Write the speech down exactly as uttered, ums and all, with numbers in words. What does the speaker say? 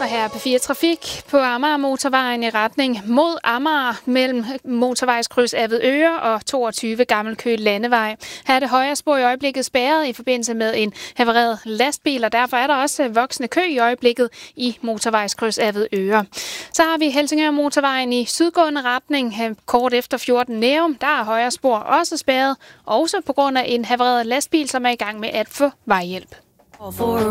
her er P fire Trafik på Amager Motorvejen i retning mod Amager mellem motorvejskryds Avedøre og toogtyve Gammelkø Landevej. Her er det højre spor i øjeblikket spærret i forbindelse med en havareret lastbil, og derfor er der også voksende kø i øjeblikket i motorvejskryds Avedøre. Så har vi Helsingør Motorvejen i sydgående retning kort efter fjorten Nærum. Der er højre spor også spærret, også på grund af en havareret lastbil, som er i gang med at få vejhjælp.